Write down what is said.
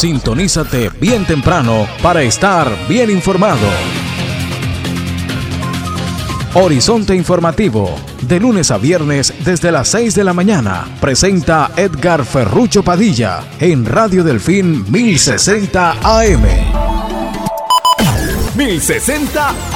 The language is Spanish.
Sintonízate bien temprano para estar bien informado. Horizonte Informativo, de lunes a viernes desde las 6 de la mañana, presenta Edgar Ferrucho Padilla en Radio Delfín 1060 AM. 1060